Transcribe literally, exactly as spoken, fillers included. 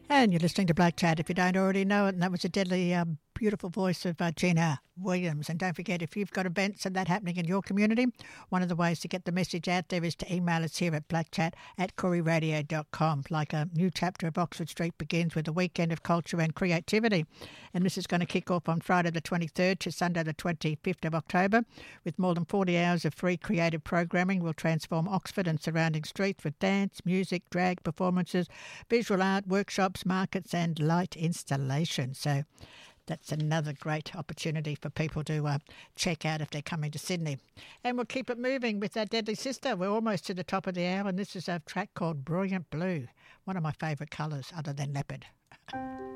And you're listening to Black Chat if you don't already know it. And that was a deadly, um, beautiful voice of uh, Gina Williams. And don't forget, if you've got events and that happening in your community, one of the ways to get the message out there is to email us here at blackchat at koori radio dot com. Like a new chapter of Oxford Street begins with a weekend of culture and creativity. And this is going to kick off on Friday the twenty-third to Sunday the twenty-fifth of October with more than forty hours of free creative programming. Will transform Oxford and surrounding streets with dance, music, drag performances, visual art, workshops, markets and light installation. So that's another great opportunity for people to uh, check out if they're coming to Sydney. And we'll keep it moving with our Deadly Sister. We're almost to the top of the hour, and this is a track called Brilliant Blue, one of my favourite colours other than leopard.